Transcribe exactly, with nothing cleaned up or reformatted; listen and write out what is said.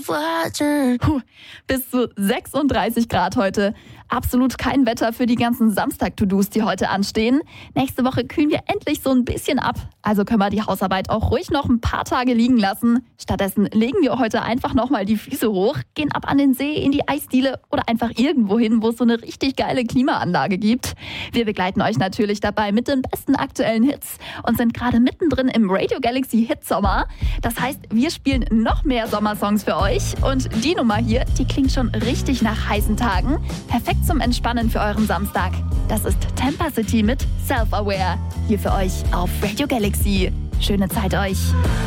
Puh, bis zu sechsunddreißig Grad heute. Absolut kein Wetter für die ganzen Samstag-To-Dos, die heute anstehen. Nächste Woche kühlen wir endlich so ein bisschen ab. Also können wir die Hausarbeit auch ruhig noch ein paar Tage liegen lassen. Stattdessen legen wir heute einfach nochmal die Füße hoch, gehen ab an den See, in die Eisdiele oder einfach irgendwo hin, wo es so eine richtig geile Klimaanlage gibt. Wir begleiten euch natürlich dabei mit den besten aktuellen Hits und sind gerade mittendrin im Radio Galaxy Hit Sommer. Das heißt, wir spielen noch mehr Sommersongs für euch. Und die Nummer hier, die klingt schon richtig nach heißen Tagen. Perfekt zum Entspannen für euren Samstag. Das ist Tampa City mit Self-Aware. Hier für euch auf Radio Galaxy. Schöne Zeit euch.